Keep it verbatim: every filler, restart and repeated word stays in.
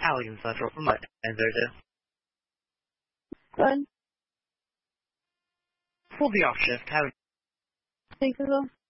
How can Central from my answer to? Good. We'll be off shift. Have Thanks, Isabel.